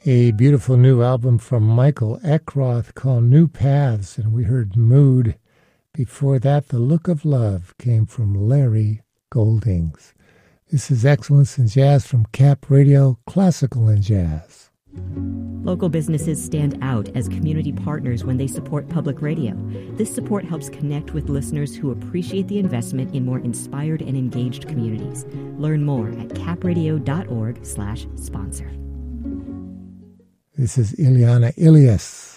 A beautiful new album from Michael Eckroth called New Paths, and we heard Mood. Before that, The Look of Love came from Larry Goldings. This is Excellence in Jazz from Cap Radio, Classical and Jazz. Local businesses stand out as community partners when they support public radio. This support helps connect with listeners who appreciate the investment in more inspired and engaged communities. Learn more at capradio.org/sponsor. This is Ileana Ilias.